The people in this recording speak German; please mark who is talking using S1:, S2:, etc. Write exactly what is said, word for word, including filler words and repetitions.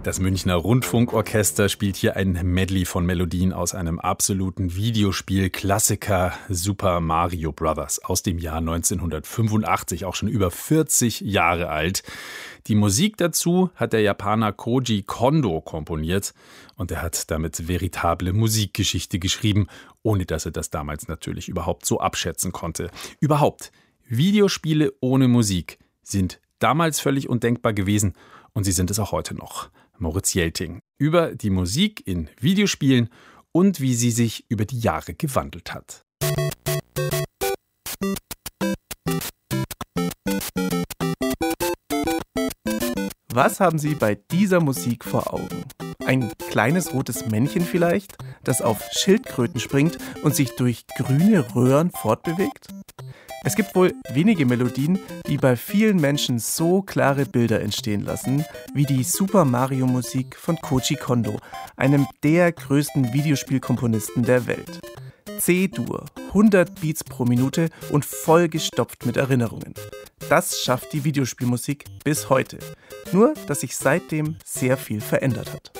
S1: Das Münchner Rundfunkorchester spielt hier ein Medley von Melodien aus einem absoluten Videospiel-Klassiker Super Mario Bros. Aus dem Jahr neunzehnhundertfünfundachtzig, auch schon über vierzig Jahre alt. Die Musik dazu hat der Japaner Koji Kondo komponiert und er hat damit veritable Musikgeschichte geschrieben, ohne dass er das damals natürlich überhaupt so abschätzen konnte. Überhaupt, Videospiele ohne Musik sind damals völlig undenkbar gewesen und sie sind es auch heute noch. Moritz Jelting über die Musik in Videospielen und wie sie sich über die Jahre gewandelt hat.
S2: Was haben Sie bei dieser Musik vor Augen? Ein kleines rotes Männchen vielleicht, das auf Schildkröten springt und sich durch grüne Röhren fortbewegt? Es gibt wohl wenige Melodien, die bei vielen Menschen so klare Bilder entstehen lassen, wie die Super Mario Musik von Koji Kondo, einem der größten Videospielkomponisten der Welt. C-Dur, hundert Beats pro Minute und vollgestopft mit Erinnerungen. Das schafft die Videospielmusik bis heute. Nur, dass sich seitdem sehr viel verändert hat.